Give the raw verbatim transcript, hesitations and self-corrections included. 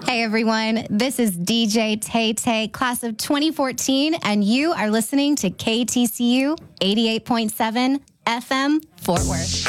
Hey everyone, this is D J Tay Tay, class of twenty fourteen, and you are listening to K T C U eighty-eight point seven F M Fort Worth.